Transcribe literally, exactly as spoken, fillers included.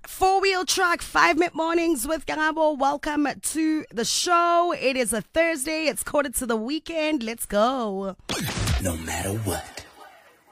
Four Wheel Truck, five minute mornings with Karabo. Welcome to the show. It is a Thursday. It's quarter to the weekend. Let's go. No matter what.